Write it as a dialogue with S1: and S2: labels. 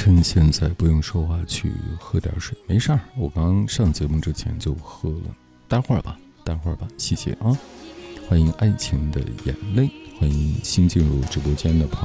S1: 趁现在不用说话去喝点水，没事儿，我刚上节目之前就喝了，待会儿吧，谢谢啊！欢迎爱情的眼泪，欢迎新进入直播间的朋